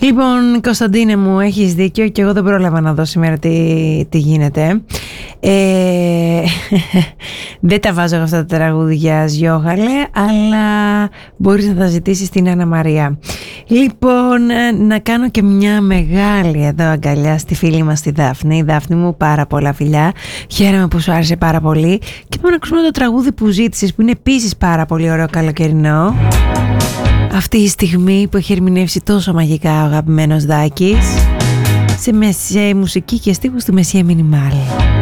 Λοιπόν, Κωνσταντίνε μου, έχεις δίκιο και εγώ δεν πρόλαβα να δω σήμερα τι γίνεται. Δεν τα βάζω αυτά τα τραγούδια Γιώγαλε, αλλά μπορείς να τα ζητήσεις στην Άννα Μαρία. Λοιπόν, να κάνω και μια μεγάλη εδώ αγκαλιά στη φίλη μας τη Δάφνη. Δάφνη μου, πάρα πολλά φιλιά. Χαίρομαι που σου άρεσε πάρα πολύ. Και πάμε να ακούσουμε το τραγούδι που ζήτησες, που είναι επίσης πάρα πολύ ωραίο καλοκαιρινό. Αυτή η στιγμή που έχει ερμηνεύσει τόσο μαγικά ο αγαπημένος Δάκης σε μουσική και στίχους του Μεσσία Μινιμάλ.